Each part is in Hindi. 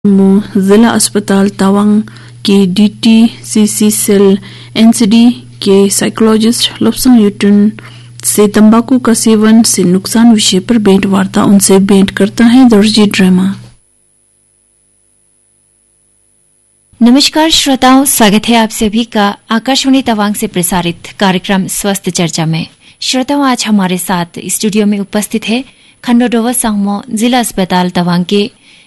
जिला अस्पताल तवांग के DTCC सेल NCD के साइकोलॉजिस्ट लोब्संग युटुन से तंबाकू का सेवन से नुकसान विषय पर भेंट वार्ता उनसे भेंट करता है दर्जी ड्रामा। नमस्कार श्रोताओं, स्वागत है आप सभी का आकाशवाणी तवांग से प्रसारित कार्यक्रम स्वास्थ्य चर्चा में। श्रोताओं, आज हमारे साथ स्टूडियो में उपस्थित है खंडोडोवा सांगमो जिला अस्पताल तवांग के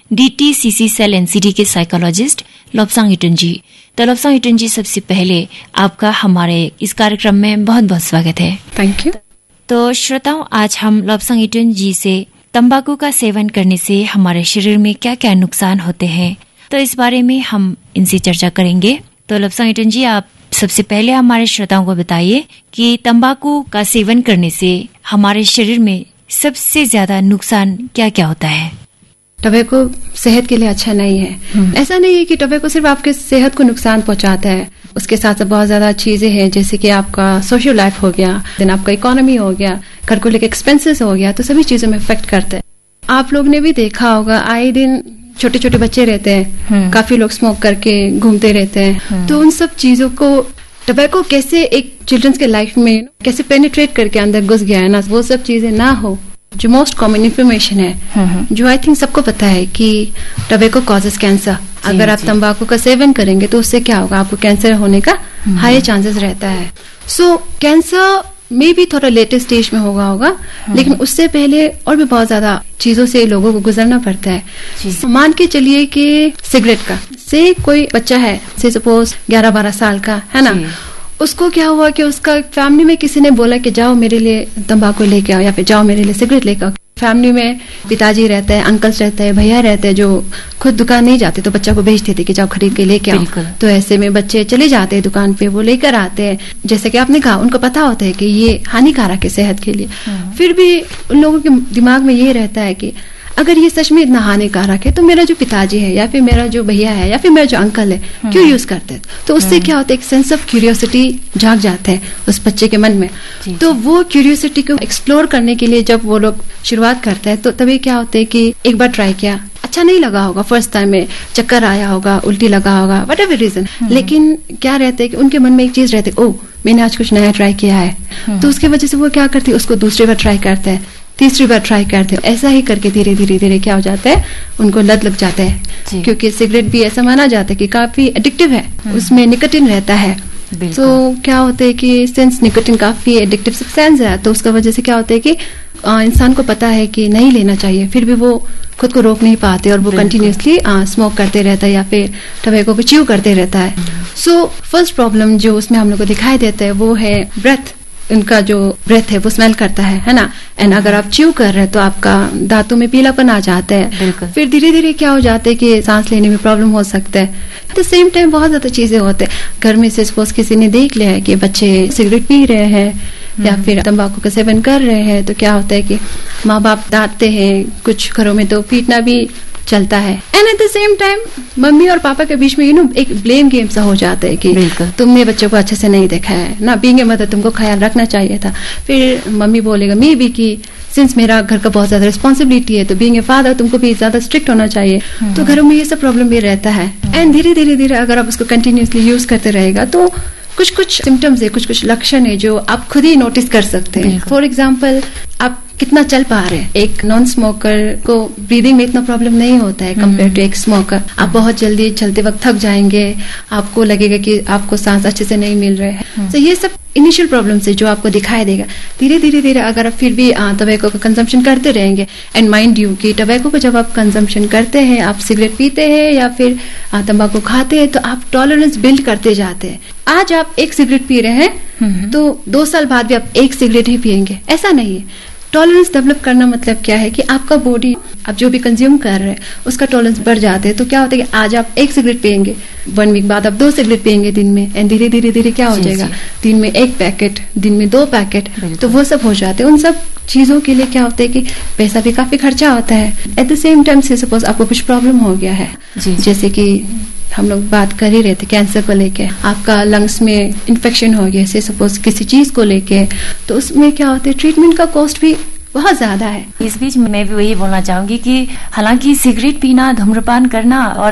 DTCC सेल NCD के साइकोलॉजिस्ट लोब्संग युटुन जी। तो लोब्संग युटुन जी, सबसे पहले आपका हमारे इस कार्यक्रम में बहुत बहुत स्वागत है। Thank you. तो श्रोताओं, आज हम लोब्संग युटुन जी से तंबाकू का सेवन करने से हमारे शरीर में क्या क्या नुकसान होते हैं, तो इस बारे में हम इनसे चर्चा करेंगे। तो लोब्संग युटुन जी, आप सबसे पहले हमारे श्रोताओं को बताइए कि तंबाकू का सेवन करने से हमारे शरीर में सबसे ज्यादा नुकसान क्या क्या होता है। टबैको सेहत के लिए अच्छा नहीं है। ऐसा नहीं है कि टबैको सिर्फ आपके सेहत को नुकसान पहुंचाता है, उसके साथ साथ बहुत ज्यादा चीजें हैं, जैसे कि आपका सोशल लाइफ हो गया, देन आपका इकोनॉमी हो गया, घर को लेकर एक्सपेंसेस हो गया, तो सभी चीजों में इफेक्ट करता है। आप लोग ने भी देखा होगा, आए दिन छोटे छोटे बच्चे रहते हैं, काफी लोग स्मोक करके घूमते रहते हैं। तो उन सब चीजों को टबैको कैसे एक चिल्ड्रंस के लाइफ में कैसे पेनिट्रेट करके अंदर घुस गया है ना, वो सब चीजें ना हो। जो मोस्ट कॉमन इन्फॉर्मेशन है, जो आई थिंक सबको पता है कि टबैको कॉजेस कैंसर। अगर आप तंबाकू का सेवन करेंगे तो उससे क्या होगा, आपको कैंसर होने का हाई चांसेस रहता है। सो कैंसर में भी थोड़ा लेटेस्ट स्टेज में होगा, लेकिन उससे पहले और भी बहुत ज्यादा चीजों से लोगों को गुजरना पड़ता है। मान के चलिए कि सिगरेट का से कोई बच्चा है, से सपोज 11-12 साल का है ना, उसको क्या हुआ कि उसका फैमिली में किसी ने बोला कि जाओ मेरे लिए तंबाकू लेके आओ या फिर जाओ मेरे लिए सिगरेट लेके आओ। फैमिली में पिताजी रहते हैं, अंकल्स रहते हैं, भैया रहते हैं, जो खुद दुकान नहीं जाते तो बच्चा को भेज देते कि जाओ खरीद के लेके आओ। तो ऐसे में बच्चे चले जाते हैं दुकान पे, वो लेकर आते हैं। जैसे कि आपने कहा, उनको पता होता है कि ये हानिकारक है सेहत के लिए, फिर भी उन लोगों के दिमाग में ये रहता है कि अगर ये सच में इतना हानिकारक है तो मेरा जो पिताजी है या फिर मेरा जो भैया है या फिर मेरा जो अंकल है क्यों यूज करते हैं। तो उससे क्या होता है, एक सेंस ऑफ क्यूरियोसिटी जाग जाता है उस बच्चे के मन में। तो वो क्यूरियोसिटी को एक्सप्लोर करने के लिए जब वो लोग शुरुआत करते हैं, तो तभी क्या होता है कि एक बार ट्राई किया, अच्छा नहीं लगा होगा, फर्स्ट टाइम में चक्कर आया होगा, उल्टी लगा होगा, वट एवर रीजन, लेकिन क्या रहता है कि उनके मन में एक चीज रहती है, ओह मैंने आज कुछ नया ट्राई किया है। तो उसकी वजह से वो क्या करते हैं, उसको दूसरी बार ट्राई करते हैं, तीसरी बार ट्राई करते हैं। ऐसा ही करके धीरे धीरे धीरे क्या हो जाता है, उनको लत लग जाता है। क्योंकि सिगरेट भी ऐसा माना जाता है कि काफी एडिक्टिव है, उसमें निकोटिन रहता है। तो क्या होता है कि सिंस निकोटिन काफी एडिक्टिव सब्सटेंस है, तो उसका वजह से क्या होता है कि इंसान को पता है कि नहीं लेना चाहिए, फिर भी वो खुद को रोक नहीं पाते और वो कंटिन्यूसली स्मोक करते रहता है या फिर टबैको को च्यू करते रहता है। सो फर्स्ट प्रॉब्लम जो उसमें हम लोग को दिखाई देता है वो है ब्रेथ। उनका जो ब्रेथ है वो स्मेल करता है ना। एंड अगर आप च्यू कर रहे हैं तो आपका दांतों में पीलापन आ जाता है। फिर धीरे धीरे क्या हो जाता है कि सांस लेने में प्रॉब्लम हो सकता है। एट द सेम टाइम बहुत ज्यादा चीजें होते हैं। घर में से सपोज किसी ने देख लिया है कि बच्चे सिगरेट पी रहे हैं या फिर तंबाकू का सेवन कर रहे हैं, तो क्या होता है कि माँ बाप डांटते हैं, कुछ घरों में तो पीटना भी चलता है। And at the same time mummy और पापा के बीच में एक ब्लेम गेम सा हो जाता है कि तुमने बच्चों को अच्छे से नहीं देखा है ना, बीइंग ए मदर तुमको ख्याल रखना चाहिए था। फिर मम्मी बोलेगा मे भी कि सिंस मेरा घर का बहुत ज्यादा रिस्पॉन्सिबिलिटी है, तो बीइंग ए फादर तुमको भी ज्यादा स्ट्रिक्ट होना चाहिए। तो घरों में ये सब प्रॉब्लम भी रहता है। एंड धीरे धीरे धीरे अगर आप उसको कंटिन्यूसली यूज करते रहेगा तो कुछ कुछ सिम्टम्स है, कुछ कुछ लक्षण है जो आप खुद ही नोटिस कर सकते हैं। फॉर एग्जाम्पल, आप कितना चल पा रहे हैं। एक नॉन स्मोकर को ब्रीदिंग में इतना प्रॉब्लम नहीं होता है कंपेयर टू एक स्मोकर। आप बहुत जल्दी चलते वक्त थक जाएंगे, आपको लगेगा कि आपको सांस अच्छे से नहीं मिल रहे हैं। तो ये सब इनिशियल प्रॉब्लम्स है जो आपको दिखाई देगा। धीरे धीरे धीरे अगर आप फिर भी टबैको का कंजम्पशन करते रहेंगे, एंड माइंड यू कि टबैको को जब आप कंजम्पशन करते हैं, आप सिगरेट पीते हैं या फिर तंबाकू खाते हैं, तो आप टॉलरेंस बिल्ड करते जाते हैं। आज आप एक सिगरेट पी रहे हैं तो 2 साल बाद भी आप एक सिगरेट ही पियेंगे, ऐसा नहीं है। टॉलरेंस डेवलप करना मतलब क्या है कि आपका बॉडी आप जो भी कंज्यूम कर रहे हैं उसका टॉलरेंस बढ़ जाते हैं। तो क्या होता है कि आज आप एक सिगरेट पियेंगे, 1 वीक बाद आप 2 सिगरेट पियेंगे दिन में, एंड धीरे धीरे धीरे क्या हो जाएगा, दिन में 1 पैकेट, दिन में 2 पैकेट, तो वो सब हो जाते हैं। उन सब चीजों के लिए क्या होता है कि पैसा भी काफी खर्चा होता है। एट द सेम टाइम से सपोज आपको कुछ प्रॉब्लम हो गया है, जैसे कि हम लोग बात कर ही रहे थे कैंसर को लेके, आपका लंग्स में इन्फेक्शन हो गया, से सपोज किसी चीज को लेके, तो उसमें क्या होता है, ट्रीटमेंट का कॉस्ट भी बहुत ज्यादा है। इस बीच मैं भी वही बोलना चाहूंगी कि हालांकि सिगरेट पीना, धूम्रपान करना और